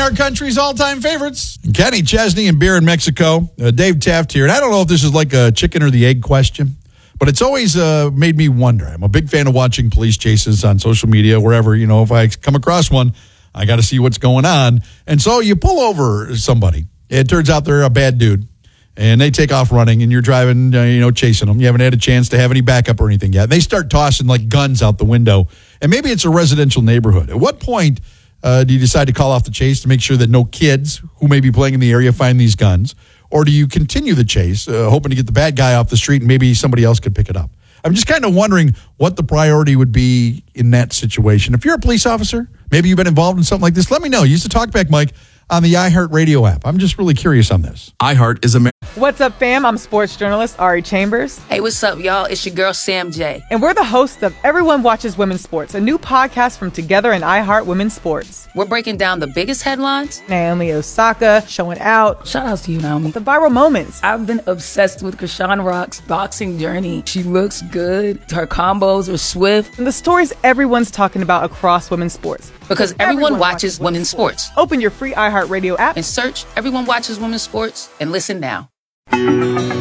iHeart Country's all-time favorites. Kenny Chesney and Beer in Mexico. Dave Taft here. And I don't know if this is like a chicken or the egg question, but it's always made me wonder. I'm a big fan of watching police chases on social media, wherever, if I come across one, I got to see what's going on. And so you pull over somebody. It turns out they're a bad dude. And they take off running, and you're driving, chasing them. You haven't had a chance to have any backup or anything yet. And they start tossing, like, guns out the window. And maybe it's a residential neighborhood. At what point do you decide to call off the chase to make sure that no kids who may be playing in the area find these guns? Or do you continue the chase, hoping to get the bad guy off the street and maybe somebody else could pick it up? I'm just kind of wondering what the priority would be in that situation. If you're a police officer, maybe you've been involved in something like this, let me know. Use the TalkBack mic on the iHeart Radio app. I'm just really curious on this. iHeart is What's up, fam? I'm sports journalist Ari Chambers. Hey, what's up, y'all? It's your girl, Sam J. And we're the hosts of Everyone Watches Women's Sports, a new podcast from Together and iHeart Women's Sports. We're breaking down the biggest headlines. Naomi Osaka showing out. Shout out to you, Naomi. The viral moments. I've been obsessed with Krishan Rock's boxing journey. She looks good. Her combos are swift. And the stories everyone's talking about across women's sports. Because everyone watches women's sports. Open your free iHeart Radio app and search Everyone Watches Women's Sports and listen now.